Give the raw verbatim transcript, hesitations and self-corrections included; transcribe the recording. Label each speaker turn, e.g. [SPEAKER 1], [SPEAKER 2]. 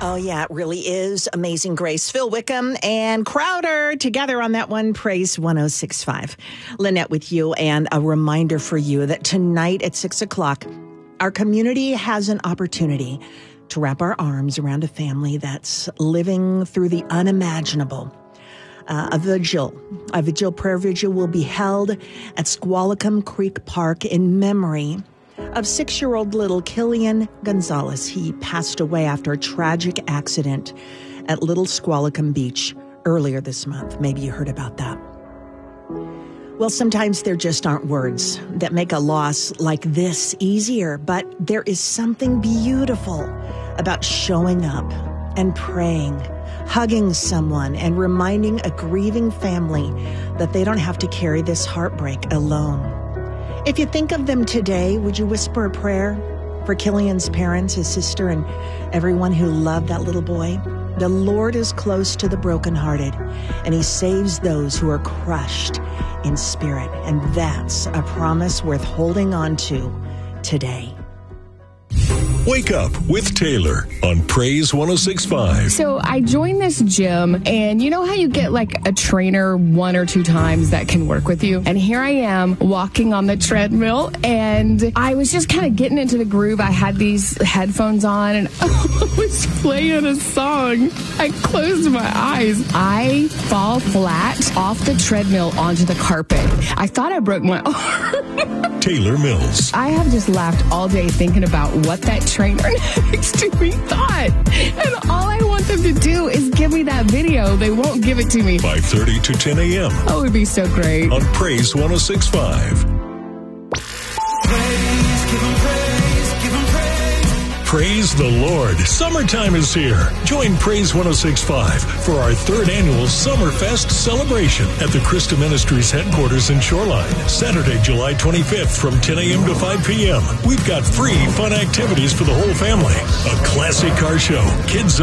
[SPEAKER 1] Oh, yeah, it really is Amazing Grace. Phil Wickham and Crowder together on that one. Praise one oh six point five. Lynette with you, and a reminder for you that tonight at six o'clock, our community has an opportunity to wrap our arms around a family that's living through the unimaginable. Uh, a vigil, a vigil prayer vigil will be held at Squalicum Creek Park in memory of six-year-old little Killian Gonzalez. He passed away after a tragic accident at Little Squalicum Beach earlier this month. Maybe you heard about that. Well, sometimes there just aren't words that make a loss like this easier, but there is something beautiful about showing up and praying, hugging someone, and reminding a grieving family that they don't have to carry this heartbreak alone. If you think of them today, would you whisper a prayer for Killian's parents, his sister, and everyone who loved that little boy? The Lord is close to the brokenhearted, and he saves those who are crushed in spirit. And that's a promise worth holding on to today.
[SPEAKER 2] Wake Up with Taylor on Praise one oh six point five.
[SPEAKER 3] So I joined this gym, and you know how you get like a trainer one or two times that can work with you? And here I am walking on the treadmill, and I was just kind of getting into the groove. I had these headphones on, and I was playing a song. I closed my eyes. I fall flat off the treadmill onto the carpet. I thought I broke my arm.
[SPEAKER 2] Taylor Mills.
[SPEAKER 3] I have just laughed all day thinking about what that trainer next to me thought. And all I want them to do is give me that video. They won't give it to me.
[SPEAKER 2] five thirty to ten a.m.
[SPEAKER 3] Oh, it would be so great.
[SPEAKER 2] On Praise one oh six point five.
[SPEAKER 4] Praise, give him praise, give him praise.
[SPEAKER 2] Praise the Lord. Summertime is here. Join Praise one oh six point five for our third annual Summerfest celebration at the Christa Ministries headquarters in Shoreline. Saturday, July twenty-fifth from ten a.m. to five p.m. We've got free fun activities for the whole family. A classic car show, kids